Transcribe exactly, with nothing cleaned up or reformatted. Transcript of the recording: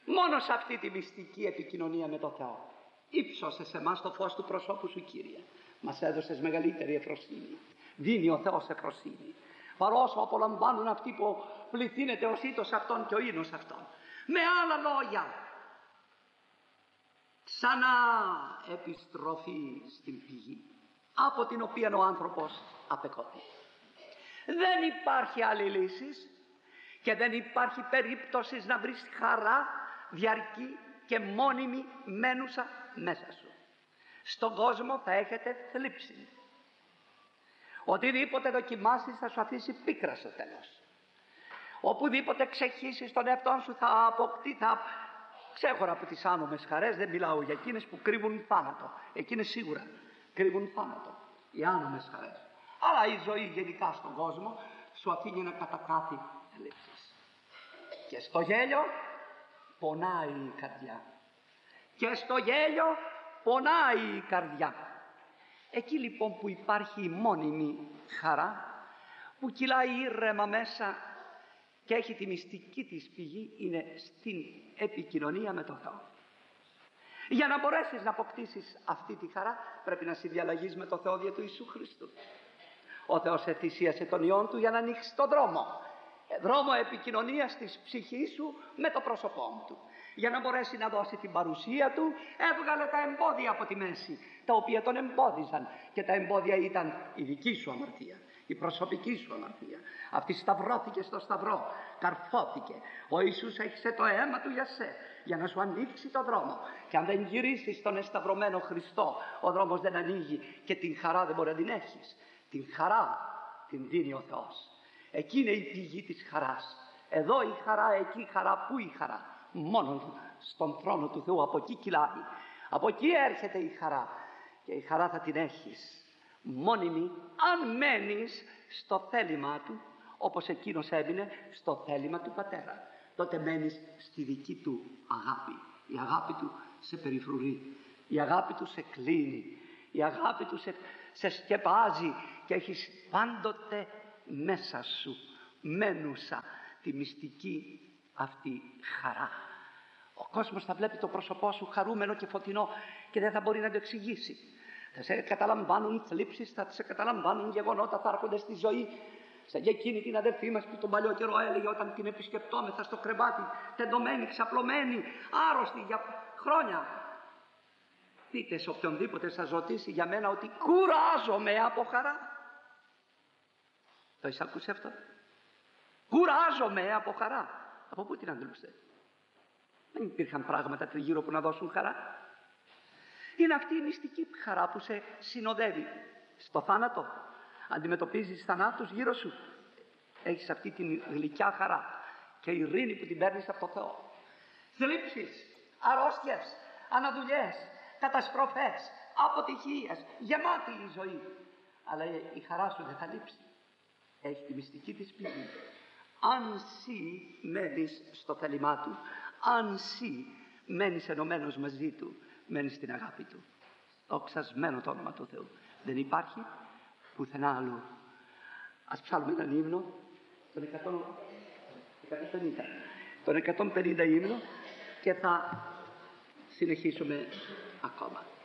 Μόνο σε αυτή τη μυστική επικοινωνία με τον Θεό. Ήψωσε σε εμάς το φως του προσώπου σου, Κύριε. Μας έδωσες μεγαλύτερη ευφροσύνη. Δίνει ο Θεός ευφροσύνη. Παρόσο απολαμβάνουν αυτοί που πληθύνεται ο σύτος αυτών και ο ίνος αυτών. Με άλλα λόγια, ξανά επιστροφή στην πηγή από την οποία ο άνθρωπος απεκότη. Δεν υπάρχει άλλη λύση και δεν υπάρχει περίπτωση να βρεις χαρά διαρκή και μόνιμη μένουσα μέσα σου. Στον κόσμο θα έχετε θλίψη. Οτιδήποτε δοκιμάσεις θα σου αφήσει πίκρα στο τέλος. Οπουδήποτε ξεχύσεις τον εαυτό σου θα αποκτεί, θα... Ξέχωρα από τις άνομες χαρές, δεν μιλάω για εκείνες που κρύβουν θάνατο. Εκείνες σίγουρα κρύβουν θάνατο, οι άνομες χαρές. Αλλά η ζωή γενικά στον κόσμο σου αφήνει ένα κατακάθι θλίψεις. Και στο γέλιο πονάει η καρδιά. Και στο γέλιο πονάει η καρδιά. Εκεί λοιπόν που υπάρχει η μόνιμη χαρά, που κυλάει ήρεμα μέσα και έχει τη μυστική της πηγή, είναι στην επικοινωνία με τον Θεό. Για να μπορέσεις να αποκτήσεις αυτή τη χαρά, πρέπει να συνδιαλλαγείς με τον Θεό δια του Ιησού Χριστού. Ο Θεός εθυσίασε τον Υιόν Του για να ανοίξει τον δρόμο. Δρόμο επικοινωνίας της ψυχής σου με το πρόσωπό Του. Για να μπορέσει να δώσει την παρουσία Του, έβγαλε τα εμπόδια από τη μέση, τα οποία τον εμπόδιζαν. Και τα εμπόδια ήταν η δική σου αμαρτία, η προσωπική σου αμαρτία. Αυτή σταυρώθηκε στο σταυρό, καρφώθηκε. Ο Ιησούς έχισε το αίμα Του για σε, για να σου ανοίξει το δρόμο. Και αν δεν γυρίσεις στον εσταυρωμένο Χριστό, ο δρόμος δεν ανοίγει και την χαρά δεν μπορεί να την έχεις. Την χαρά την δίνει ο Θεός. Εκεί είναι η πηγή της χαράς. Εδώ η χαρά, εκεί η χαρά. Πού η χαρά? Μόνο στον θρόνο του Θεού. Από εκεί κυλάει. Από εκεί έρχεται η χαρά. Και η χαρά θα την έχεις μόνιμη αν μένεις στο θέλημα Του, όπως εκείνος έμεινε στο θέλημα του Πατέρα. Τότε μένεις στη δική Του αγάπη. Η αγάπη Του σε περιφρουρεί. Η αγάπη Του σε κλείνει. Η αγάπη Του σε, σε σκεπάζει και έχεις πάντοτε μέσα σου μένουσα τη μυστική αυτή χαρά. Ο κόσμος θα βλέπει το πρόσωπό σου χαρούμενο και φωτεινό και δεν θα μπορεί να το εξηγήσει. Θα σε καταλαμβάνουν θλίψεις, θα σε καταλαμβάνουν γεγονότα, θα έρχονται στη ζωή. Σαν και εκείνη την αδερφή μας που τον παλιό καιρό έλεγε όταν την επισκεπτόμεθα στο κρεβάτι, τεντωμένη, ξαπλωμένη, άρρωστη για χρόνια. Πείτε σε οποιονδήποτε σας ρωτήσει για μένα ότι κουράζομαι από χαρά. Το έχεις ακούσει αυτό? Κουράζομαι από χαρά. Από πού την αντλούσε? Δεν υπήρχαν πράγματα τριγύρω που να δώσουν χαρά. Είναι αυτή η μυστική χαρά που σε συνοδεύει στο θάνατο. Αντιμετωπίζεις θανάτους γύρω σου. Έχεις αυτή την γλυκιά χαρά και ειρήνη που την παίρνεις από το Θεό. Θλίψεις, αρρώστιες, αναδουλειές, καταστροφές, αποτυχίες, γεμάτη η ζωή. Αλλά η χαρά σου δεν θα λείψει. Έχει τη μυστική της πηγή. Αν εσύ μένεις στο θέλημά Του, αν εσύ μένεις ενωμένος μαζί Του, μένεις στην αγάπη Του. Δοξασμένο το όνομα του Θεού. Δεν υπάρχει πουθενά αλλού. Ας ψάλουμε έναν ύμνο, τον εκατόν πενήντα. Τον εκατόν πενήντα ύμνο και θα συνεχίσουμε ακόμα.